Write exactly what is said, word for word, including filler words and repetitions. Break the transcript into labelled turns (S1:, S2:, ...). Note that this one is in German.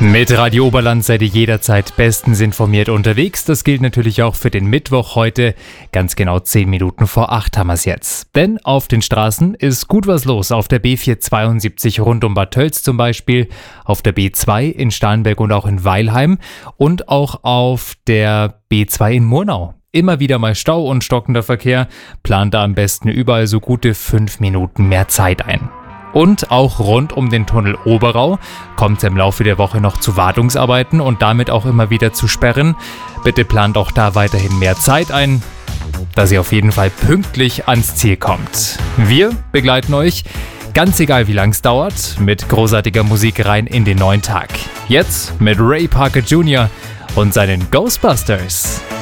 S1: Mit Radio Oberland seid ihr jederzeit bestens informiert unterwegs. Das gilt natürlich auch für den Mittwoch heute. Ganz genau zehn Minuten vor acht haben wir es jetzt. Denn auf den Straßen ist gut was los. Auf der B vierhundertzweiundsiebzig rund um Bad Tölz zum Beispiel, auf der B zwei in Starnberg und auch in Weilheim und auch auf der B zwei in Murnau. Immer wieder mal Stau und stockender Verkehr. Plant da am besten überall so gute fünf Minuten mehr Zeit ein. Und auch rund um den Tunnel Oberau kommt es im Laufe der Woche noch zu Wartungsarbeiten und damit auch immer wieder zu Sperren. Bitte plant auch da weiterhin mehr Zeit ein, dass ihr auf jeden Fall pünktlich ans Ziel kommt. Wir begleiten euch, ganz egal wie lang es dauert, mit großartiger Musik rein in den neuen Tag. Jetzt mit Ray Parker Junior und seinen Ghostbusters.